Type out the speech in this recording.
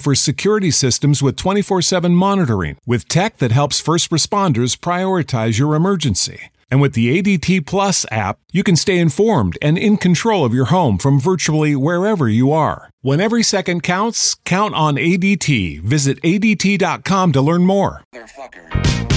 for security systems with 24/7 monitoring, with tech that helps first responders prioritize your emergency. And with the ADT Plus app, you can stay informed and in control of your home from virtually wherever you are. When every second counts, count on ADT. Visit ADT.com to learn more. Motherfucker.